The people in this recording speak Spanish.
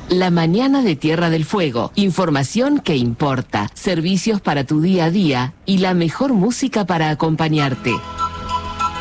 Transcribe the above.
La mañana de Tierra del Fuego. Información que importa, servicios para tu día a día y la mejor música para acompañarte.